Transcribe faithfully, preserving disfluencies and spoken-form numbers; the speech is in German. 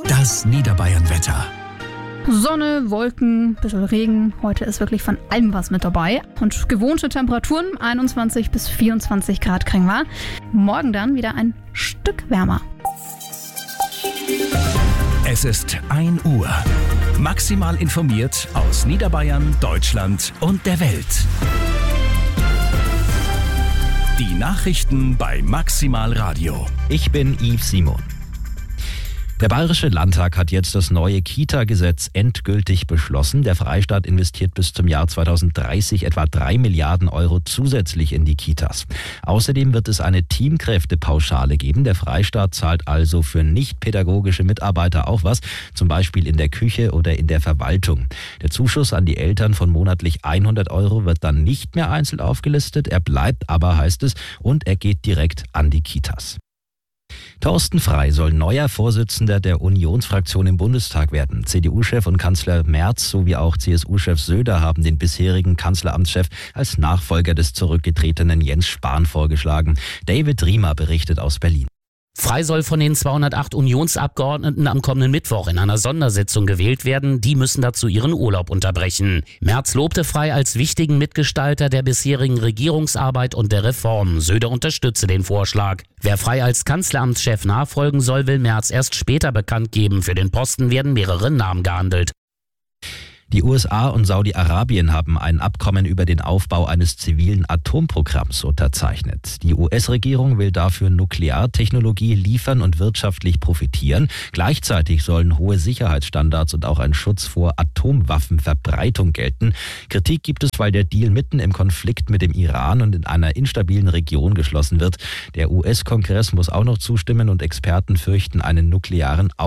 Das Niederbayern-Wetter. Sonne, Wolken, bisschen Regen. Heute ist wirklich von allem was mit dabei. Und gewohnte Temperaturen, einundzwanzig bis vierundzwanzig Grad kriegen wir. Morgen dann wieder ein Stück wärmer. Es ist ein Uhr. Maximal informiert aus Niederbayern, Deutschland und der Welt. Die Nachrichten bei Maximal Radio. Ich bin Yves Simon. Der Bayerische Landtag hat jetzt das neue Kita-Gesetz endgültig beschlossen. Der Freistaat investiert bis zum Jahr zweitausenddreißig etwa drei Milliarden Euro zusätzlich in die Kitas. Außerdem wird es eine Teamkräftepauschale geben. Der Freistaat zahlt also für nicht-pädagogische Mitarbeiter auch was, zum Beispiel in der Küche oder in der Verwaltung. Der Zuschuss an die Eltern von monatlich hundert Euro wird dann nicht mehr einzeln aufgelistet. Er bleibt aber, heißt es, und er geht direkt an die Kitas. Thorsten Frey soll neuer Vorsitzender der Unionsfraktion im Bundestag werden. C D U-Chef und Kanzler Merz sowie auch C S U-Chef Söder haben den bisherigen Kanzleramtschef als Nachfolger des zurückgetretenen Jens Spahn vorgeschlagen. David Riemer berichtet aus Berlin. Frey soll von den zweihundertacht Unionsabgeordneten am kommenden Mittwoch in einer Sondersitzung gewählt werden. Die müssen dazu ihren Urlaub unterbrechen. Merz lobte Frey als wichtigen Mitgestalter der bisherigen Regierungsarbeit und der Reformen. Söder unterstütze den Vorschlag. Wer Frey als Kanzleramtschef nachfolgen soll, will Merz erst später bekannt geben. Für den Posten werden mehrere Namen gehandelt. Die U S A und Saudi-Arabien haben ein Abkommen über den Aufbau eines zivilen Atomprogramms unterzeichnet. Die U S-Regierung will dafür Nukleartechnologie liefern und wirtschaftlich profitieren. Gleichzeitig sollen hohe Sicherheitsstandards und auch ein Schutz vor Atomwaffenverbreitung gelten. Kritik gibt es, weil der Deal mitten im Konflikt mit dem Iran und in einer instabilen Region geschlossen wird. Der U S-Kongress muss auch noch zustimmen und Experten fürchten einen nuklearen